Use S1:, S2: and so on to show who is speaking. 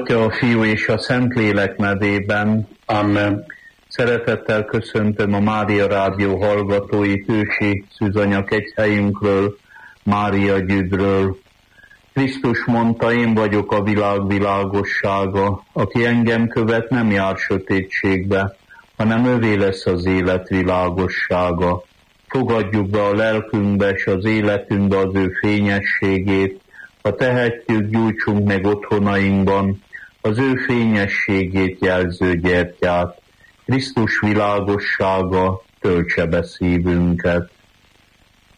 S1: Atya, a Fiú és a Szentlélek nevében.
S2: Amen.
S1: Szeretettel köszöntöm a Mária Rádió hallgatóit ősi szűzanyak egyhelyünkről, Mária Gyüdről. Krisztus mondta, én vagyok a világ világossága, aki engem követ, nem jár sötétségbe, hanem övé lesz az élet világossága. Fogadjuk be a lelkünkbe és az életünkbe az ő fényességét, ha tehetjük, gyújtsunk meg otthonainkban az ő fényességét jelző gyertyát. Krisztus világossága töltse be szívünket.